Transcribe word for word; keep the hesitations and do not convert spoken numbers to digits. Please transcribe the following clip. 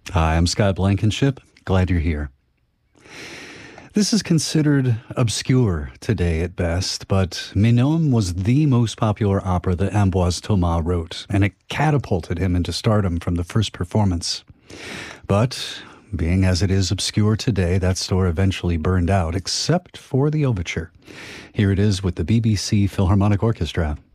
Hi, I'm Scott Blankenship. Glad you're here. This is considered obscure today at best, but Mignonne was the most popular opera that Ambroise Thomas wrote, and it catapulted him into stardom from the first performance. But, being as it is obscure today, that store eventually burned out, except for the overture. Here it is with the B B C Philharmonic Orchestra.